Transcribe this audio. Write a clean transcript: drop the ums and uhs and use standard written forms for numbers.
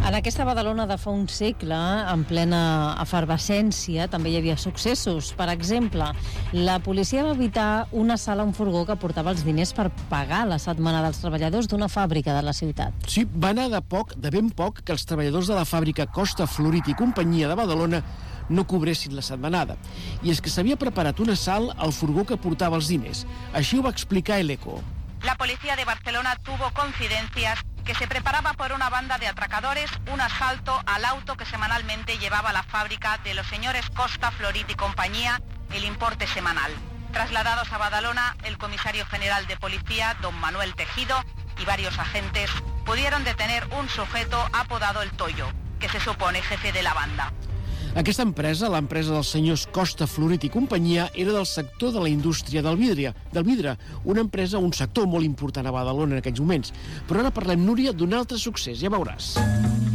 En aquesta Badalona de fa un segle, en plena efervescència, també hi havia successos. Per exemple, la policia va evitar un assalt a un furgó que portava els diners per pagar la setmanada dels treballadors d'una fàbrica de la ciutat. Sí, va anar de ben poc, que els treballadors de la fàbrica Costa Florit i companyia de Badalona no cobressin la setmanada. I és que s'havia preparat un assalt al furgó que portava els diners. Així ho va explicar l'Eco. La policía de Barcelona tuvo coincidencias que se preparaba por una banda de atracadores un asalto al auto que semanalmente llevaba a la fábrica de los señores Costa, Florit y compañía el importe semanal. Trasladados a Badalona, el comisario general de policía, don Manuel Tejido, y varios agentes pudieron detener un sujeto apodado El Toyo, que se supone jefe de la banda. Aquesta empresa, l'empresa dels senyors Costa, Florit i companyia, era del sector de la indústria del vidre, una empresa, un sector molt important a Badalona en aquells moments. Però ara parlem, Núria, d'un altre succés, ja veuràs.